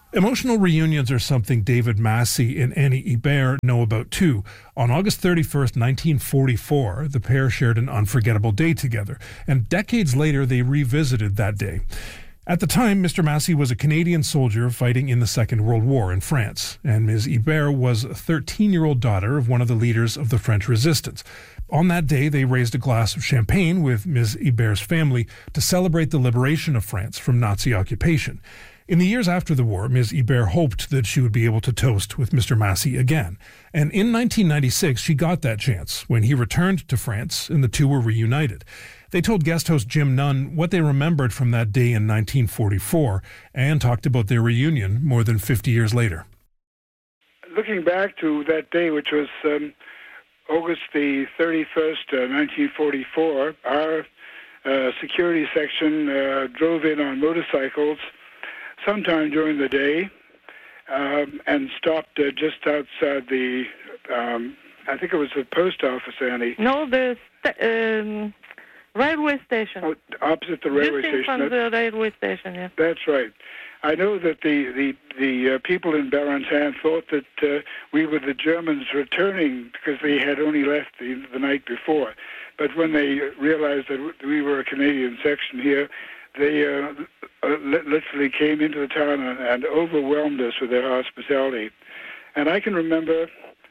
Emotional reunions are something David Massey and Annie Hebert know about too. On August 31st, 1944, the pair shared an unforgettable day together, and decades later they revisited that day. At the time, Mr. Massey was a Canadian soldier fighting in the Second World War in France, and Ms. Hebert was a 13-year-old daughter of one of the leaders of the French resistance. On that day, they raised a glass of champagne with Ms. Hebert's family to celebrate the liberation of France from Nazi occupation. In the years after the war, Ms. Hebert hoped that she would be able to toast with Mr. Massey again. And in 1996, she got that chance when he returned to France and the two were reunited. They told guest host Jim Nunn what they remembered from that day in 1944 and talked about their reunion more than 50 years later. Looking back to that day, which was August the 31st, 1944, our security section drove in on motorcycles sometime during the day and stopped just outside the, I think it was the post office, Annie. No, the railway station. Oh, opposite the railway station. Just in front of the railway station, yeah. That's right. I know that the people in Barentin thought that we were the Germans returning because they had only left the night before. But when they realized that we were a Canadian section here, they literally came into the town and overwhelmed us with their hospitality. And I can remember,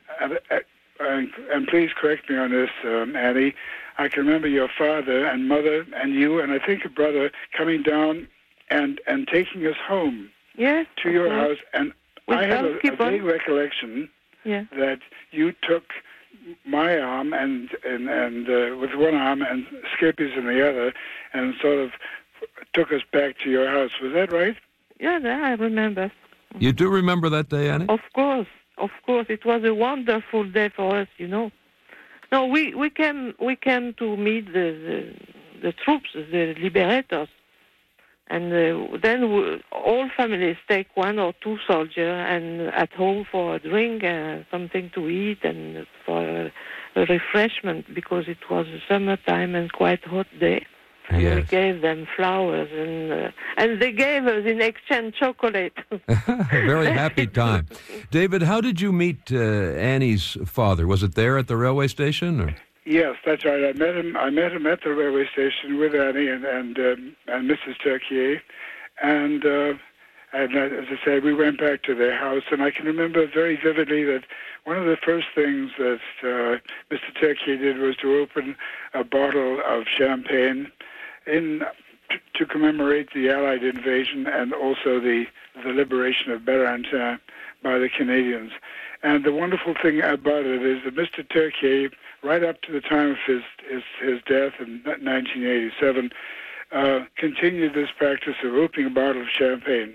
and please correct me on this, Annie, I can remember your father and mother and you and I think a brother coming down and taking us home to your house. And I have a vague recollection that you took my arm and with one arm and Skippy's in the other and sort of took us back to your house. Was that right? Yeah, I remember. You do remember that day, Annie? Of course. It was a wonderful day for us, you know. No, we came to meet the troops, the liberators, and then all families take one or two soldiers and at home for a drink, something to eat, and for a refreshment because it was summertime and quite hot day. And we gave them flowers, and they gave us in exchange chocolate. Very happy time. David, how did you meet Annie's father? Was it there at the railway station? Or? Yes, that's right. I met him at the railway station with Annie and Mrs. Turquier, and as I say, we went back to their house, and I can remember very vividly that one of the first things that Mr. Turquier did was to open a bottle of champagne to commemorate the Allied invasion and also the liberation of Barentin by the Canadians. And the wonderful thing about it is that Mr. Turquier, right up to the time of his death in 1987, continued this practice of opening a bottle of champagne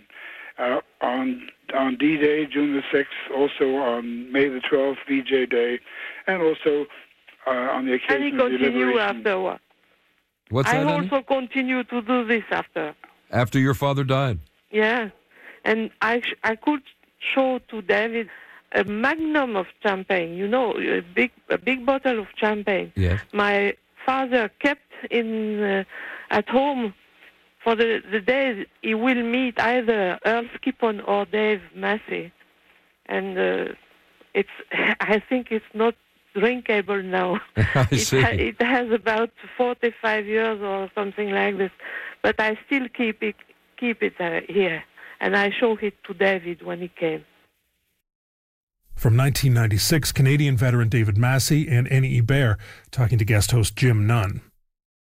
on D-Day, June the 6th, also on May the 12th, VJ Day, and also on the occasion of the liberation. And he continued afterward. What's that, I also continue to do this after. After your father died? Yeah. And I could show to David a magnum of champagne, you know, a big bottle of champagne. Yes. My father kept at home for the days he will meet either Earl Skippon or Dave Massey. And I think it's not drinkable now. I see. It has about 45 years or something like this, but I still keep it here, and I show it to David when he came. From 1996, Canadian veteran David Massey and Annie Hebert talking to guest host Jim Nunn.